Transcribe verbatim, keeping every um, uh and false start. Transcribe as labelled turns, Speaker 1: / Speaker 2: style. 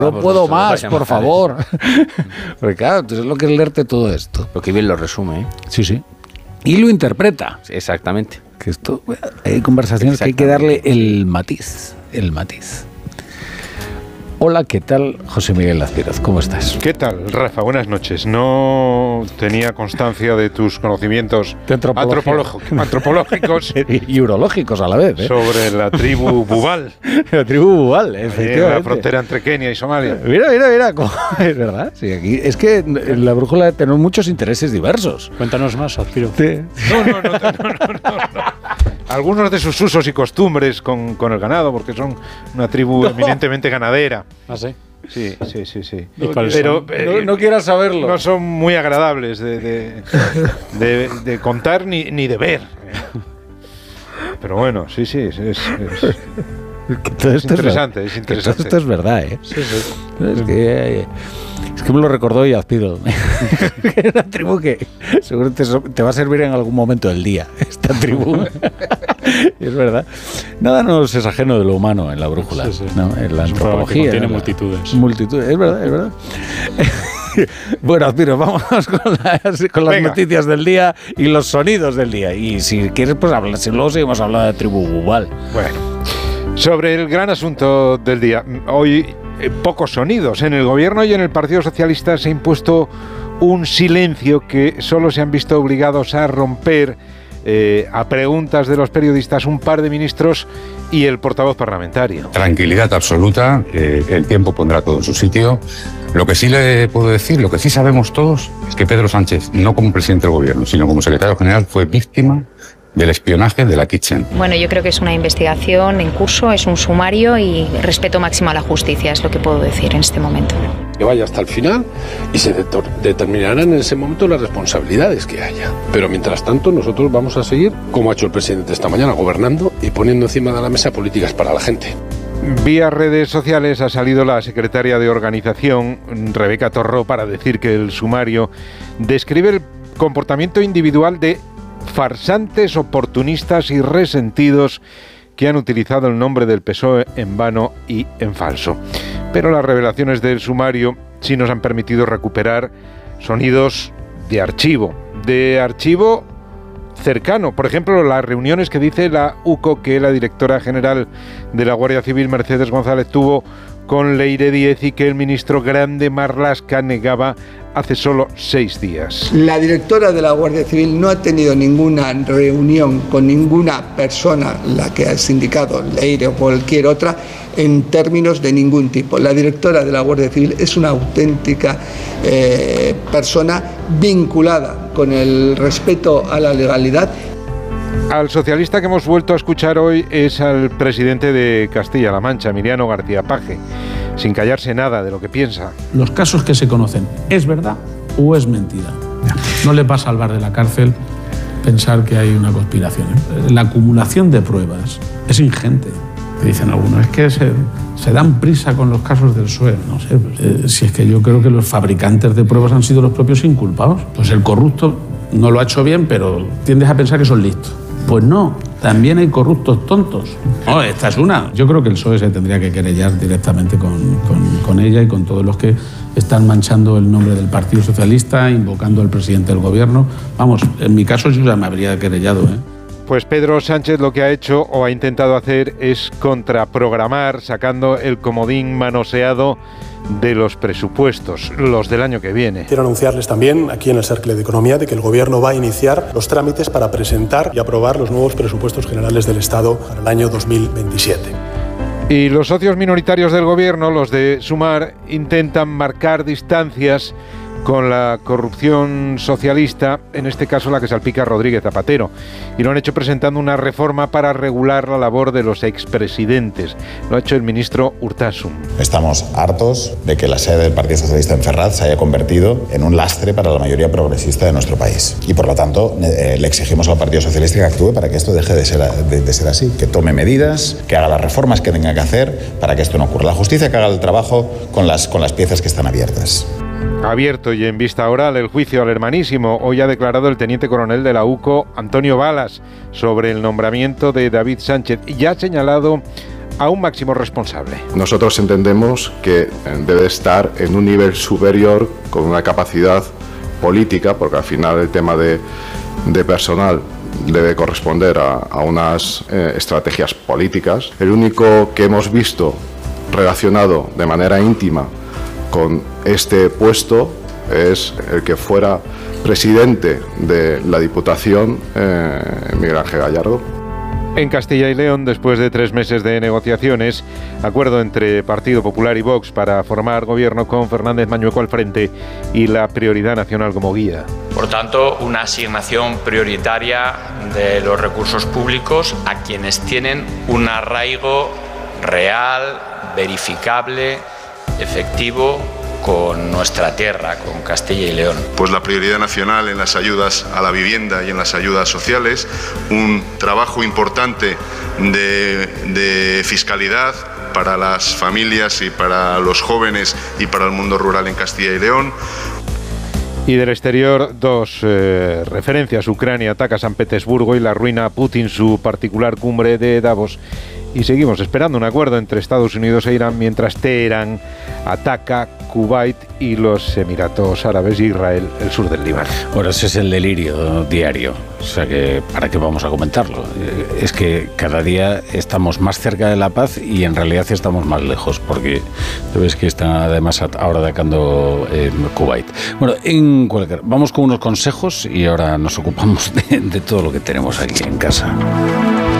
Speaker 1: No puedo más, por favor. Porque claro, entonces lo que es leerte todo esto.
Speaker 2: Lo que bien lo resume, ¿eh?
Speaker 1: Sí, sí. Y lo interpreta.
Speaker 2: Exactamente.
Speaker 1: Que esto, hay conversaciones que hay que darle el matiz, el matiz. Hola, ¿qué tal? José Miguel Lazpírez, ¿cómo estás?
Speaker 3: ¿Qué tal, Rafa? Buenas noches. No tenía constancia de tus conocimientos antropológicos, antropológicos
Speaker 1: y urológicos a la vez, ¿eh?
Speaker 3: Sobre la tribu Bubal.
Speaker 1: La tribu Bubal, efectivamente.
Speaker 3: En la frontera entre Kenia y Somalia.
Speaker 1: Mira, mira, mira, ¿cómo? Es verdad. Sí, aquí es que en la brújula tenemos muchos intereses diversos.
Speaker 4: Cuéntanos más, Azpiro.
Speaker 1: Sí.
Speaker 3: No, no, no, no, no, no, no. Algunos de sus usos y costumbres con, con el ganado, porque son una tribu no. eminentemente ganadera.
Speaker 4: ¿Ah, sí?
Speaker 3: Sí, sí, sí, sí.
Speaker 1: ¿Y cuáles Pero eh, no, no quieras saberlo.
Speaker 3: No son muy agradables de, de, de, de contar ni, ni de ver. Pero bueno, sí, sí, es, es, es,
Speaker 1: todo
Speaker 3: es
Speaker 1: esto
Speaker 3: interesante,
Speaker 1: es,
Speaker 3: es interesante.
Speaker 1: Todo esto es verdad, ¿eh?
Speaker 3: Sí, sí.
Speaker 1: Es que, es que me lo recordó y Azpido. Era una tribu que seguro te, te va a servir en algún momento del día, esta tribu. Es verdad. Nada nos es ajeno de lo humano en la brújula, sí, sí. ¿no? En la antropología.
Speaker 4: Tiene multitudes.
Speaker 1: Multitudes, es verdad, es verdad. Bueno, Azpiro, vamos con las, con las noticias del día y los sonidos del día. Y si quieres, pues hablar, si luego seguimos hablando de tribu Bubal.
Speaker 3: Bueno, sobre el gran asunto del día. Hoy, eh, pocos sonidos. En el gobierno y en el Partido Socialista se ha impuesto un silencio que solo se han visto obligados a romper eh, a preguntas de los periodistas un par de ministros y el portavoz parlamentario.
Speaker 5: Tranquilidad absoluta, eh, el tiempo pondrá todo en su sitio. Lo que sí le puedo decir, lo que sí sabemos todos, es que Pedro Sánchez, no como presidente del gobierno, sino como secretario general, fue víctima del espionaje de la Kitchen.
Speaker 6: Bueno, yo creo que es una investigación en curso, es un sumario y respeto máximo a la justicia, es lo que puedo decir en este momento.
Speaker 7: Que vaya hasta el final y se de- determinarán en ese momento las responsabilidades que haya. Pero mientras tanto nosotros vamos a seguir, como ha hecho el presidente esta mañana, gobernando y poniendo encima de la mesa políticas para la gente.
Speaker 3: Vía redes sociales ha salido la secretaria de Organización, Rebeca Torró, para decir que el sumario describe el comportamiento individual de farsantes, oportunistas y resentidos que han utilizado el nombre del P S O E en vano y en falso. Pero las revelaciones del sumario sí nos han permitido recuperar sonidos de archivo, de archivo cercano. Por ejemplo, las reuniones que dice la U C O que la directora general de la Guardia Civil, Mercedes González, tuvo con Leire Díez y que el ministro Grande Marlaska negaba hace solo seis días.
Speaker 8: La directora de la Guardia Civil no ha tenido ninguna reunión con ninguna persona, la que has indicado, Leire o cualquier otra, en términos de ningún tipo. La directora de la Guardia Civil es una auténtica eh, persona vinculada con el respeto a la legalidad.
Speaker 3: Al socialista que hemos vuelto a escuchar hoy es al presidente de Castilla-La Mancha, Emiliano García Paje, sin callarse nada de lo que piensa.
Speaker 9: Los casos que se conocen, ¿es verdad o es mentira? No le va a salvar de la cárcel pensar que hay una conspiración. La acumulación de pruebas es ingente. Dicen algunos, es que se, se dan prisa con los casos del P S O E. No sé, pues, eh, si es que yo creo que los fabricantes de pruebas han sido los propios inculpados. Pues el corrupto no lo ha hecho bien, pero tiendes a pensar que son listos. Pues no, también hay corruptos tontos. No, esta es una. Yo creo que el P S O E se tendría que querellar directamente con, con, con ella y con todos los que están manchando el nombre del Partido Socialista, invocando al presidente del gobierno. Vamos, en mi caso yo ya me habría querellado, ¿eh?
Speaker 3: Pues Pedro Sánchez lo que ha hecho o ha intentado hacer es contraprogramar, sacando el comodín manoseado de los presupuestos, los del año que viene.
Speaker 10: Quiero anunciarles también, aquí en el Cercle de Economía, de que el Gobierno va a iniciar los trámites para presentar y aprobar los nuevos presupuestos generales del Estado para el año dos mil veintisiete.
Speaker 3: Y los socios minoritarios del Gobierno, los de Sumar, intentan marcar distancias con la corrupción socialista, en este caso la que salpica a Rodríguez Zapatero, y lo han hecho presentando una reforma para regular la labor de los expresidentes. Lo ha hecho el ministro Urtasun.
Speaker 11: Estamos hartos de que la sede del Partido Socialista en Ferraz se haya convertido en un lastre para la mayoría progresista de nuestro país. Y por lo tanto, eh, le exigimos al Partido Socialista que actúe para que esto deje de ser, de, de ser así, que tome medidas, que haga las reformas que tenga que hacer para que esto no ocurra. La justicia que haga el trabajo con las, con las piezas que están abiertas.
Speaker 3: Abierto y en vista oral el juicio al hermanísimo. Hoy ha declarado el teniente coronel de la U C O, Antonio Balas, sobre el nombramiento de David Sánchez, y ya ha señalado a un máximo responsable.
Speaker 2: Nosotros entendemos que debe estar en un nivel superior con una capacidad política, porque al final el tema de, de personal debe corresponder a, a unas eh, estrategias políticas. El único que hemos visto relacionado de manera íntima con este puesto es el que fuera presidente de la Diputación, eh, Miguel Ángel Gallardo.
Speaker 3: En Castilla y León, después de tres meses de negociaciones, acuerdo entre Partido Popular y Vox para formar gobierno con Fernández Mañueco al frente y la prioridad nacional como guía.
Speaker 4: Por tanto, una asignación prioritaria de los recursos públicos a quienes tienen un arraigo real, verificable, efectivo con nuestra tierra, con Castilla y León.
Speaker 12: Pues la prioridad nacional en las ayudas a la vivienda y en las ayudas sociales, un trabajo importante de, de fiscalidad para las familias y para los jóvenes y para el mundo rural en Castilla y León.
Speaker 3: Y del exterior, dos eh, referencias. Ucrania ataca San Petersburgo y la ruina a Putin su particular cumbre de Davos. Y seguimos esperando un acuerdo entre Estados Unidos e Irán mientras Teherán ataca Kuwait y los Emiratos Árabes e Israel, el sur del Líbano.
Speaker 1: Bueno, ese es el delirio diario. O sea que, ¿para qué vamos a comentarlo? Es que cada día estamos más cerca de la paz y en realidad estamos más lejos, porque tú ves que están además ahora atacando eh, Kuwait. Bueno, en cualquier, vamos con unos consejos y ahora nos ocupamos de, de todo lo que tenemos aquí en casa.